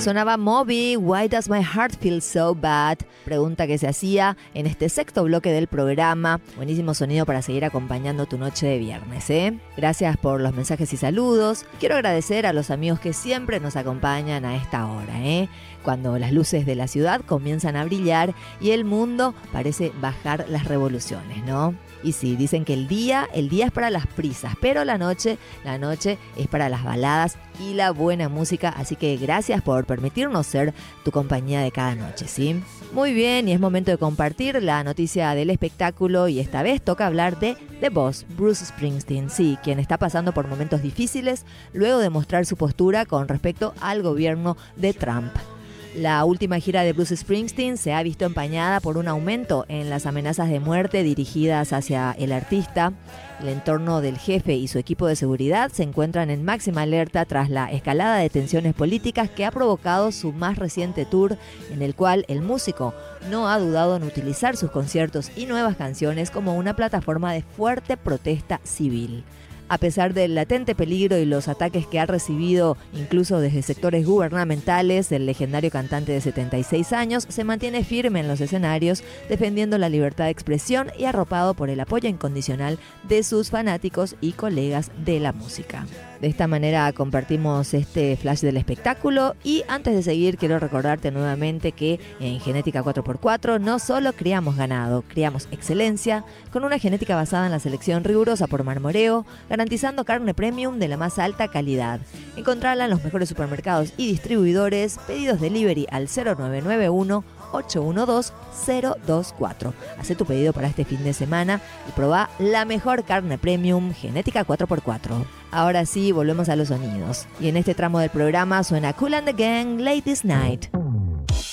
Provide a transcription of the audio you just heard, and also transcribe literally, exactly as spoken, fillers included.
Sonaba Moby, Why Does My Heart Feel So Bad? Pregunta que se hacía en este sexto bloque del programa. Buenísimo sonido para seguir acompañando tu noche de viernes, ¿eh? Gracias por los mensajes y saludos. Quiero agradecer a los amigos que siempre nos acompañan a esta hora, ¿eh? Cuando las luces de la ciudad comienzan a brillar y el mundo parece bajar las revoluciones, ¿no? Y sí, dicen que el día, el día es para las prisas, pero la noche, la noche es para las baladas y la buena música, así que gracias por permitirnos ser tu compañía de cada noche, ¿sí? Muy bien, y es momento de compartir la noticia del espectáculo y esta vez toca hablar de The Boss, Bruce Springsteen, sí, quien está pasando por momentos difíciles luego de mostrar su postura con respecto al gobierno de Trump. La última gira de Bruce Springsteen se ha visto empañada por un aumento en las amenazas de muerte dirigidas hacia el artista. El entorno del jefe y su equipo de seguridad se encuentran en máxima alerta tras la escalada de tensiones políticas que ha provocado su más reciente tour, en el cual el músico no ha dudado en utilizar sus conciertos y nuevas canciones como una plataforma de fuerte protesta civil. A pesar del latente peligro y los ataques que ha recibido incluso desde sectores gubernamentales, el legendario cantante de setenta y seis años se mantiene firme en los escenarios, defendiendo la libertad de expresión y arropado por el apoyo incondicional de sus fanáticos y colegas de la música. De esta manera compartimos este flash del espectáculo y antes de seguir quiero recordarte nuevamente que en Genética cuatro por cuatro no solo criamos ganado, criamos excelencia con una genética basada en la selección rigurosa por marmoreo, garantizando carne premium de la más alta calidad. Encontrala en los mejores supermercados y distribuidores, pedidos delivery al cero nueve nueve uno, ocho uno dos, cero dos cuatro. Hacé tu pedido para este fin de semana y probá la mejor carne premium Genética cuatro por cuatro. Ahora sí, volvemos a los sonidos. Y en este tramo del programa suena Kool and the Gang, Ladies Night.